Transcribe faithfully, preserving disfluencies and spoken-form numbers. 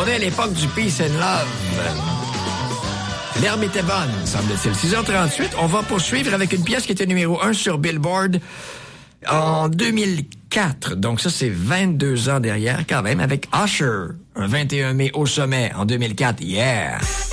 est à l'époque du Peace and Love. L'herbe était bonne, semble-t-il. six heures trente-huit, on va poursuivre avec une pièce qui était numéro un sur Billboard en deux mille quatre. Donc ça, c'est vingt-deux ans derrière quand même, avec Usher, un vingt et un mai au sommet en deux mille quatre. Yeah!